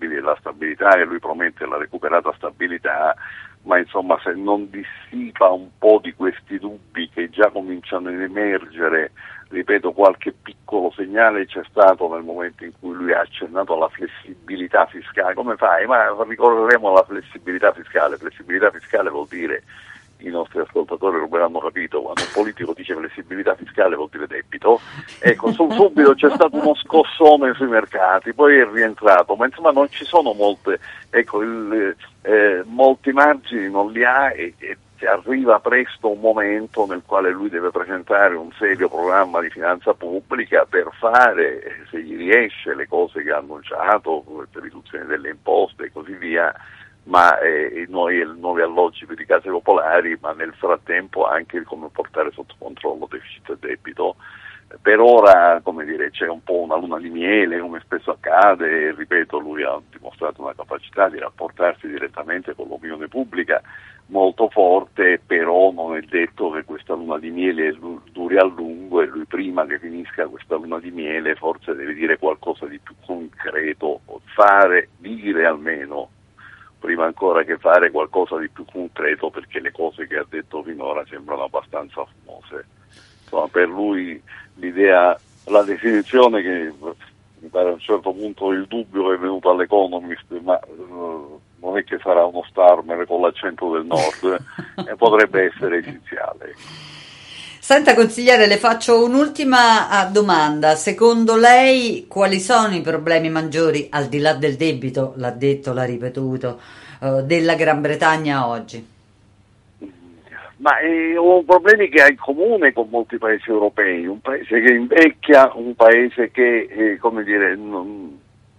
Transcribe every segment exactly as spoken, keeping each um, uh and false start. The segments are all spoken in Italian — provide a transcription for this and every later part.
stabilità, la stabilità e lui promette la recuperata stabilità, ma insomma se non dissipa un po' di questi dubbi che già cominciano ad emergere, ripeto, qualche piccolo segnale c'è stato nel momento in cui lui ha accennato alla flessibilità fiscale. Come fai? Ma ricorreremo alla flessibilità fiscale. Flessibilità fiscale vuol dire, i nostri ascoltatori ormai hanno capito, quando un politico dice flessibilità fiscale vuol dire debito. Ecco, subito c'è stato uno scossone sui mercati, poi è rientrato, ma insomma non ci sono molte, ecco, il, eh, molti margini non li ha, e, e arriva presto un momento nel quale lui deve presentare un serio programma di finanza pubblica per fare, se gli riesce, le cose che ha annunciato, le riduzioni delle imposte e così via, ma eh, noi, nuovi alloggi per i case popolari, ma nel frattempo anche come portare sotto controllo deficit e debito. Per ora, come dire, c'è un po' una luna di miele, come spesso accade, e ripeto, lui ha dimostrato una capacità di rapportarsi direttamente con l'opinione pubblica molto forte, però non è detto che questa luna di miele duri a lungo, e lui prima che finisca questa luna di miele forse deve dire qualcosa di più concreto, fare, dire almeno, prima ancora che fare qualcosa di più concreto, perché le cose che ha detto finora sembrano abbastanza fumose. Insomma, per lui l'idea, la definizione che mi pare a un certo punto il dubbio che è venuto all'Economist, ma uh, non è che sarà uno Starmer con l'accento del nord, e potrebbe essere esiziale. Senta consigliere, le faccio un'ultima domanda. Secondo lei quali sono i problemi maggiori, al di là del debito, l'ha detto, l'ha ripetuto, uh, della Gran Bretagna oggi? Ma è un problemi che ha in comune con molti paesi europei, un paese che invecchia, un paese che, eh, come dire, non,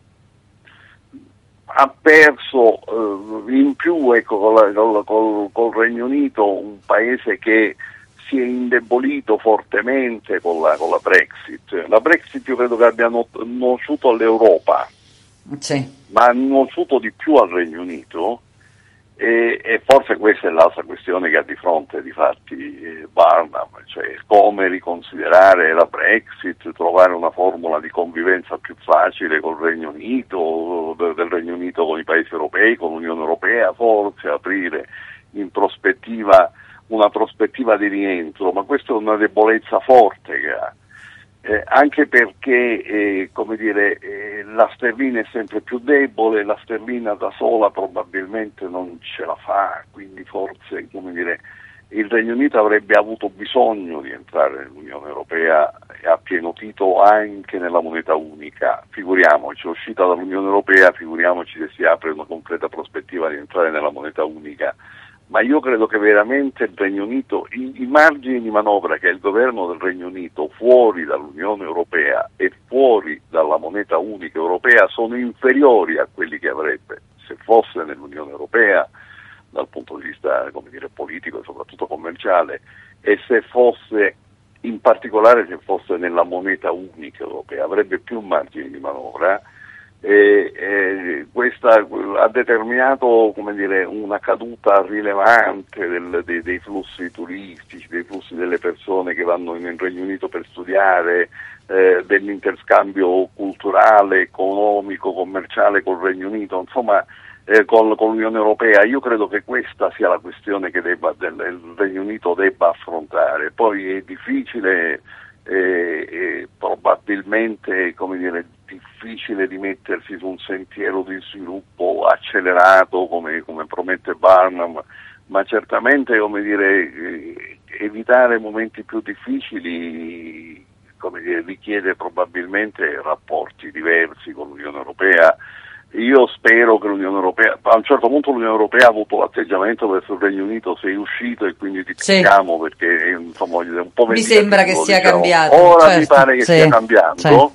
ha perso eh, in più, ecco, col, col, col, col Regno Unito, un paese che si è indebolito fortemente con la, con la Brexit. La Brexit io credo che abbia nociuto all'Europa, sì, ma ha nociuto di più al Regno Unito. E, e forse questa è l'altra questione che ha di fronte di fatti eh, Barnum, cioè come riconsiderare la Brexit, trovare una formula di convivenza più facile col Regno Unito, del, del Regno Unito con i paesi europei, con l'Unione Europea, forse aprire in prospettiva una prospettiva di rientro, ma questa è una debolezza forte che ha. Eh, anche perché eh, come dire, eh, la sterlina è sempre più debole, la sterlina da sola probabilmente non ce la fa, quindi forse, come dire, il Regno Unito avrebbe avuto bisogno di entrare nell'Unione Europea a pieno titolo anche nella moneta unica. Figuriamoci, uscita dall'Unione Europea, figuriamoci se si apre una concreta prospettiva di entrare nella moneta unica. Ma io credo che veramente il Regno Unito, i, i margini di manovra che ha il governo del Regno Unito fuori dall'Unione Europea e fuori dalla moneta unica europea sono inferiori a quelli che avrebbe se fosse nell'Unione Europea, dal punto di vista, come dire, politico e soprattutto commerciale, e se fosse, in particolare se fosse nella moneta unica europea, avrebbe più margini di manovra. E, e questa ha determinato, come dire, una caduta rilevante del, dei, dei flussi turistici, dei flussi delle persone che vanno nel Regno Unito per studiare, eh, dell'interscambio culturale, economico, commerciale col Regno Unito, insomma eh, con, con l'Unione Europea. Io credo che questa sia la questione che debba, del, il Regno Unito debba affrontare. Poi è difficile e, e probabilmente, come dire, difficile di mettersi su un sentiero di sviluppo accelerato come, come promette Barnum, ma certamente, come dire, eh, evitare momenti più difficili, come dire, richiede probabilmente rapporti diversi con l'Unione Europea. Io spero che l'Unione Europea, a un certo punto l'Unione Europea ha avuto l'atteggiamento verso il Regno Unito, sei uscito e quindi ti picchiamo, sì, perché insomma è un po' mi sembra che sia diciamo. cambiato. Ora certo. mi pare che sì. stia cambiando. Sì.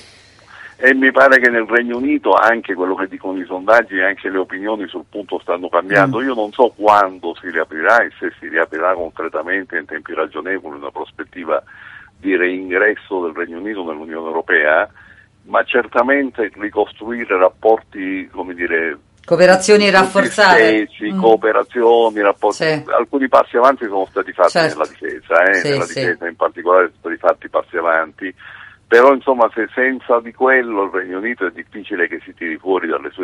E mi pare che nel Regno Unito anche quello che dicono i sondaggi e anche le opinioni sul punto stanno cambiando. Mm. Io non so quando si riaprirà e se si riaprirà concretamente in tempi ragionevoli una prospettiva di reingresso del Regno Unito nell'Unione Europea, ma certamente ricostruire rapporti, come dire, cooperazioni rafforzate, stessi, mm. cooperazioni, rapporti, sì. alcuni passi avanti sono stati fatti certo. nella difesa, eh, sì, nella sì. difesa in particolare sono stati fatti passi avanti. Però insomma se senza di quello il Regno Unito è difficile che si tiri fuori dalle sue